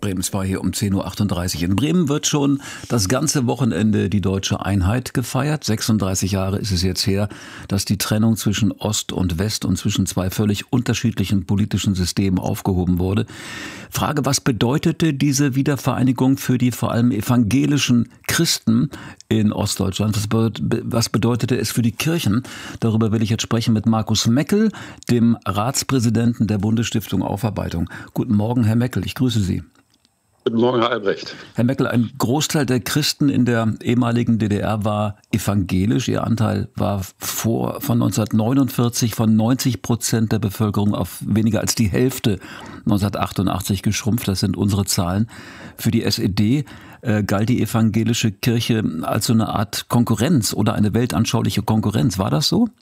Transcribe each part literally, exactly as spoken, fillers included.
Bremen zwei hier um zehn Uhr achtunddreißig. In Bremen wird schon das ganze Wochenende die deutsche Einheit gefeiert. sechsunddreißig Jahre ist es jetzt her, dass die Trennung zwischen Ost und West und zwischen zwei völlig unterschiedlichen politischen Systemen aufgehoben wurde. Frage, was bedeutete diese Wiedervereinigung für die vor allem evangelischen Christen in Ostdeutschland? Was bedeutete es für die Kirchen? Darüber will ich jetzt sprechen mit Markus Meckel, dem Ratspräsidenten der Bundesstiftung Aufarbeitung. Guten Morgen, Herr Meckel, ich grüße Sie. Guten Morgen, Herr Albrecht. Herr Meckel, ein Großteil der Christen in der ehemaligen D D R war evangelisch. Ihr Anteil war vor, von neunzehnhundertneunundvierzig von neunzig Prozent der Bevölkerung auf weniger als die Hälfte neunzehnhundertachtundachtzig geschrumpft. Das sind unsere Zahlen. Für die S E D äh, galt die evangelische Kirche als so eine Art Konkurrenz oder eine weltanschauliche Konkurrenz. War das so?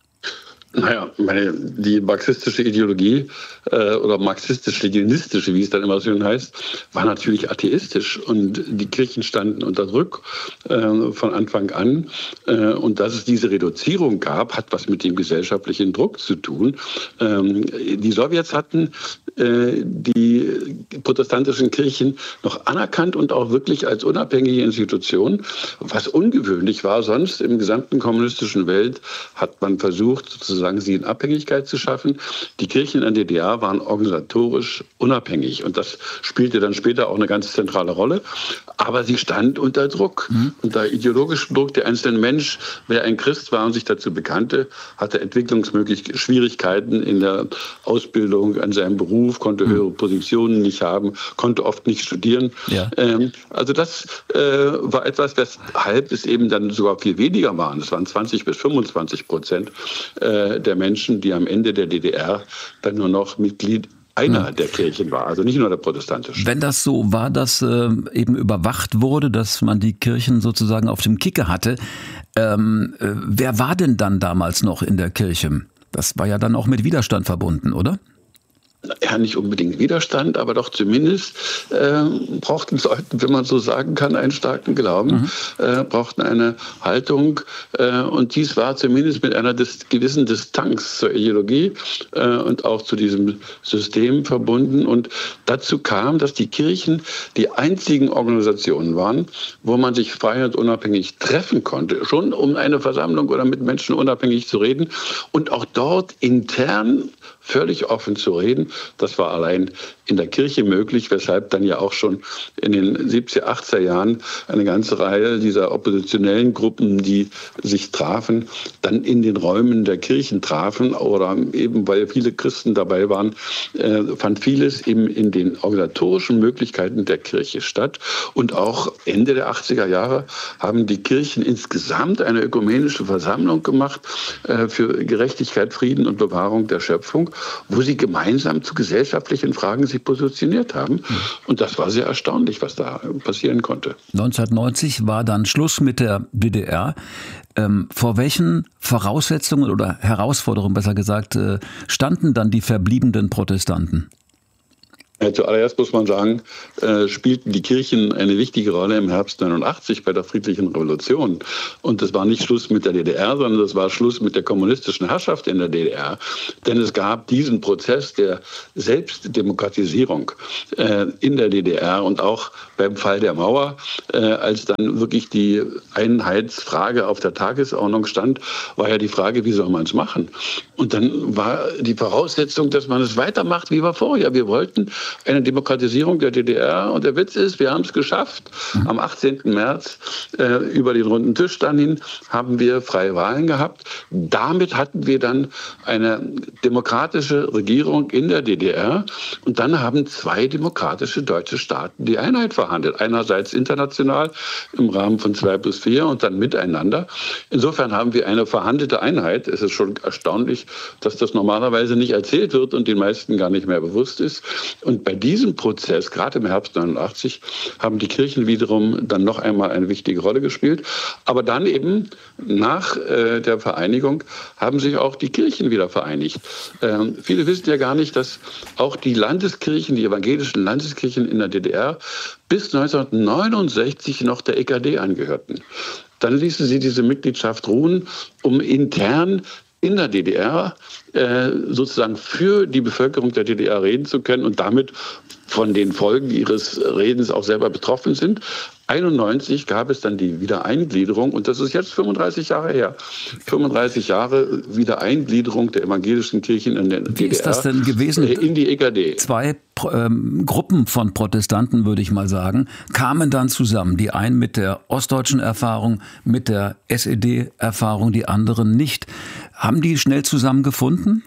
Naja, meine, die marxistische Ideologie äh, oder marxistisch-leninistische, wie es dann immer so schön heißt, war natürlich atheistisch und die Kirchen standen unter Druck äh, von Anfang an. Äh, und dass es diese Reduzierung gab, hat was mit dem gesellschaftlichen Druck zu tun. Ähm, die Sowjets hatten äh, die protestantischen Kirchen noch anerkannt und auch wirklich als unabhängige Institution, was ungewöhnlich war. Sonst im gesamten kommunistischen Welt hat man versucht, sozusagen sie in Abhängigkeit zu schaffen. Die Kirchen in der D D R waren organisatorisch unabhängig und das spielte dann später auch eine ganz zentrale Rolle. Aber sie stand unter Druck, mhm. unter ideologischem Druck. Der einzelne Mensch, wer ein Christ war und sich dazu bekannte, hatte entwicklungsmögliche Schwierigkeiten in der Ausbildung, an seinem Beruf, konnte mhm. höhere Positionen nicht haben, konnte oft nicht studieren. Ja. Ähm, also das äh, war etwas, weshalb es eben dann sogar viel weniger waren. Es waren zwanzig bis fünfundzwanzig Prozent äh, der Menschen, die am Ende der D D R dann nur noch Mitglied einer der Kirchen war, also nicht nur der protestantischen. Wenn das so war, dass äh, eben überwacht wurde, dass man die Kirchen sozusagen auf dem Kicke hatte, ähm, äh, wer war denn dann damals noch in der Kirche? Das war ja dann auch mit Widerstand verbunden, oder? Ja, nicht unbedingt Widerstand, aber doch zumindest äh, brauchten Leute, wenn man so sagen kann, einen starken Glauben, mhm. äh, brauchten eine Haltung äh, und dies war zumindest mit einer dis- gewissen Distanz zur Ideologie äh, und auch zu diesem System verbunden. Und dazu kam, dass die Kirchen die einzigen Organisationen waren, wo man sich frei und unabhängig treffen konnte, schon um eine Versammlung oder mit Menschen unabhängig zu reden und auch dort intern völlig offen zu reden. Das war allein in der Kirche möglich, weshalb dann ja auch schon in den siebziger, achtziger Jahren eine ganze Reihe dieser oppositionellen Gruppen, die sich trafen, dann in den Räumen der Kirchen trafen oder eben, weil viele Christen dabei waren, äh, fand vieles eben in den organisatorischen Möglichkeiten der Kirche statt. Und auch Ende der achtziger Jahre haben die Kirchen insgesamt eine ökumenische Versammlung gemacht äh, für Gerechtigkeit, Frieden und Bewahrung der Schöpfung, wo sie gemeinsam zu gesellschaftlichen Fragen sich positioniert haben. Und das war sehr erstaunlich, was da passieren konnte. neunzehnhundertneunzig war dann Schluss mit der D D R. Ähm, vor welchen Voraussetzungen oder Herausforderungen, besser gesagt, äh, standen dann die verbliebenen Protestanten? Zuallererst muss man sagen, äh, spielten die Kirchen eine wichtige Rolle im Herbst neunundachtzig bei der friedlichen Revolution. Und das war nicht Schluss mit der D D R, sondern das war Schluss mit der kommunistischen Herrschaft in der D D R. Denn es gab diesen Prozess der Selbstdemokratisierung äh, in der D D R und auch beim Fall der Mauer, äh, als dann wirklich die Einheitsfrage auf der Tagesordnung stand, war ja die Frage, wie soll man es machen? Und dann war die Voraussetzung, dass man es weitermacht, wie wir vorher. Wir wollten eine Demokratisierung der D D R. Und der Witz ist, wir haben es geschafft. Am achtzehnten März äh, über den runden Tisch dann hin haben wir freie Wahlen gehabt. Damit hatten wir dann eine demokratische Regierung in der D D R. Und dann haben zwei demokratische deutsche Staaten die Einheit verhandelt. Einerseits international im Rahmen von zwei plus vier und dann miteinander. Insofern haben wir eine verhandelte Einheit. Es ist schon erstaunlich, dass das normalerweise nicht erzählt wird und den meisten gar nicht mehr bewusst ist. Und bei diesem Prozess, gerade im Herbst neunundachtzig, haben die Kirchen wiederum dann noch einmal eine wichtige Rolle gespielt. Aber dann eben nach äh, der Vereinigung haben sich auch die Kirchen wieder vereinigt. Ähm, viele wissen ja gar nicht, dass auch die Landeskirchen, die evangelischen Landeskirchen in der D D R bis neunzehnhundertneunundsechzig noch der E K D angehörten. Dann ließen sie diese Mitgliedschaft ruhen, um intern in der D D R äh, sozusagen für die Bevölkerung der D D R reden zu können und damit von den Folgen ihres Redens auch selber betroffen sind. einundneunzig gab es dann die Wiedereingliederung und das ist jetzt fünfunddreißig Jahre her. fünfunddreißig Jahre Wiedereingliederung der evangelischen Kirchen in der D D R. Wie ist das denn gewesen? In die E K D. Zwei ähm, Gruppen von Protestanten, würde ich mal sagen, kamen dann zusammen. Die einen mit der ostdeutschen Erfahrung, mit der S E D-Erfahrung, die anderen nicht. Haben die schnell zusammengefunden?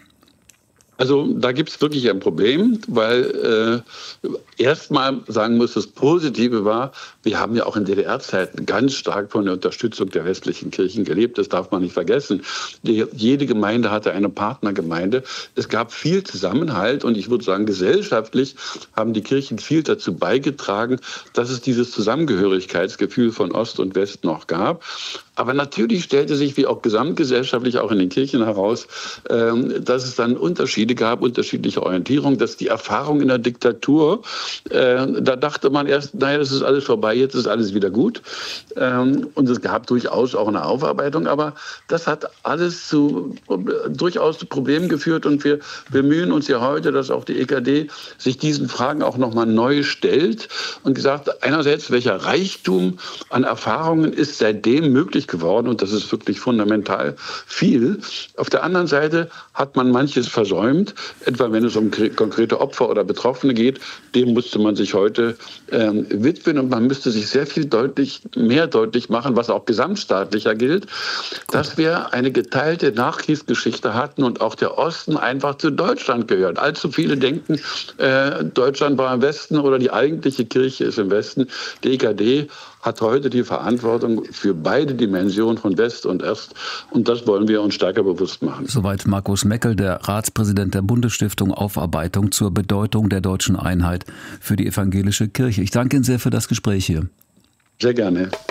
Also da gibt es wirklich ein Problem, weil äh, erstmal sagen muss, das Positive war, wir haben ja auch in D D R-Zeiten ganz stark von der Unterstützung der westlichen Kirchen gelebt. Das darf man nicht vergessen. Die, jede Gemeinde hatte eine Partnergemeinde. Es gab viel Zusammenhalt und ich würde sagen, gesellschaftlich haben die Kirchen viel dazu beigetragen, dass es dieses Zusammengehörigkeitsgefühl von Ost und West noch gab. Aber natürlich stellte sich, wie auch gesamtgesellschaftlich, auch in den Kirchen heraus, äh, dass es dann Unterschiede gab, unterschiedliche Orientierungen, dass die Erfahrung in der Diktatur, äh, da dachte man erst, naja, das ist alles vorbei, jetzt ist alles wieder gut. Ähm, und es gab durchaus auch eine Aufarbeitung, aber das hat alles zu äh, durchaus zu Problemen geführt und wir bemühen uns ja heute, dass auch die E K D sich diesen Fragen auch nochmal neu stellt und gesagt, einerseits, welcher Reichtum an Erfahrungen ist seitdem möglich geworden und das ist wirklich fundamental viel. Auf der anderen Seite hat man manches versäumt, etwa wenn es um konkrete Opfer oder Betroffene geht, dem musste man sich heute ähm, widmen und man müsste sich sehr viel deutlich, mehr deutlich machen, was auch gesamtstaatlicher gilt, dass wir eine geteilte Nachkriegsgeschichte hatten und auch der Osten einfach zu Deutschland gehört. Allzu viele denken, äh, Deutschland war im Westen oder die eigentliche Kirche ist im Westen. Die E K D hat heute die Verantwortung für beide Dimensionen von West und Ost und das wollen wir uns stärker bewusst machen. Soweit Markus Meckel, der Ratspräsident der Bundesstiftung Aufarbeitung zur Bedeutung der deutschen Einheit für die evangelische Kirche. Ich danke Ihnen sehr für das Gespräch hier. Sehr gerne.